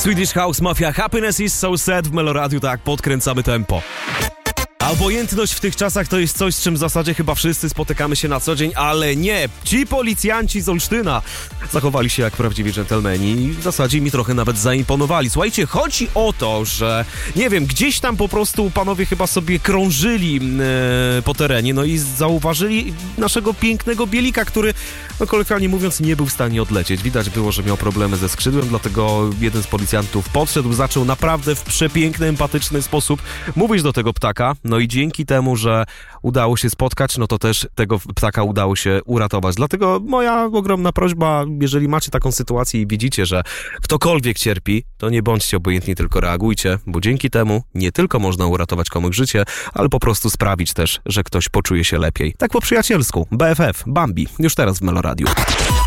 Swedish House Mafia, Happiness is so sad w Meloradiu, tak, podkręcamy tempo. A obojętność w tych czasach to jest coś, z czym w zasadzie chyba wszyscy spotykamy się na co dzień, ale nie. Ci policjanci z Olsztyna zachowali się jak prawdziwi dżentelmeni i w zasadzie mi trochę nawet zaimponowali. Słuchajcie, chodzi o to, że nie wiem, gdzieś tam po prostu panowie chyba sobie krążyli po terenie, no i zauważyli naszego pięknego Bielika, który, no kolokwialnie mówiąc, nie był w stanie odlecieć. Widać było, że miał problemy ze skrzydłem, dlatego jeden z policjantów podszedł, zaczął naprawdę w przepiękny, empatyczny sposób mówić do tego ptaka. No i dzięki temu, że udało się spotkać, no to też tego ptaka udało się uratować. Dlatego moja ogromna prośba, jeżeli macie taką sytuację i widzicie, że ktokolwiek cierpi, to nie bądźcie obojętni, tylko reagujcie, bo dzięki temu nie tylko można uratować komuś życie, ale po prostu sprawić też, że ktoś poczuje się lepiej. Tak po przyjacielsku. BFF, Bambi, już teraz w Meloradiu.